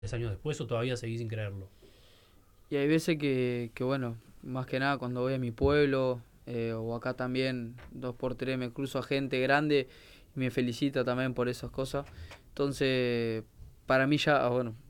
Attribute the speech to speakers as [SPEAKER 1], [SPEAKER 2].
[SPEAKER 1] años después o todavía seguís sin creerlo?
[SPEAKER 2] Y hay veces que bueno, más que nada cuando voy a mi pueblo o acá también, dos por tres, me cruzo a gente grande y me felicita también por esas cosas. Entonces, para mí ya, bueno,